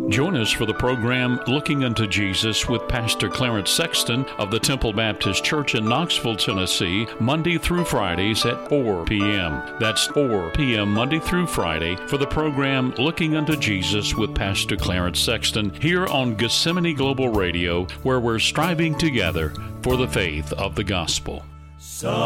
Join us for the program Looking Unto Jesus with Pastor Clarence Sexton of the Temple Baptist Church in Knoxville, Tennessee, Monday through Fridays at 4 p.m. That's 4 p.m. Monday through Friday for the program Looking Unto Jesus with Pastor Clarence Sexton here on Gethsemane Global Radio, where we're striving together for the faith of the gospel.